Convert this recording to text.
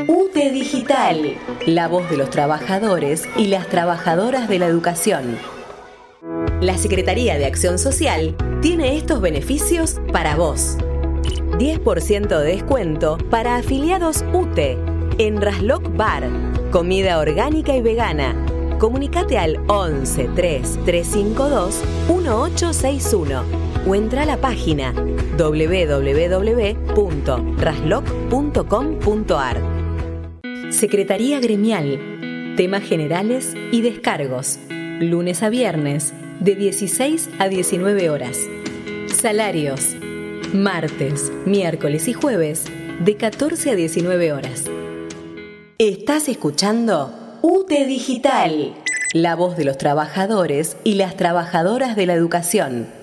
UTE Digital, la voz de los trabajadores y las trabajadoras de la educación. La Secretaría de Acción Social tiene estos beneficios para vos. 10% de descuento para afiliados UTE en Rasloc Bar, comida orgánica y vegana. Comunicate al 11 3 352 1861 o entra a la página www.rasloc.com.ar. Secretaría Gremial, temas generales y descargos, lunes a viernes, de 16 a 19 horas. Salarios, martes, miércoles y jueves, de 14 a 19 horas. Estás escuchando UTE Digital, la voz de los trabajadores y las trabajadoras de la educación.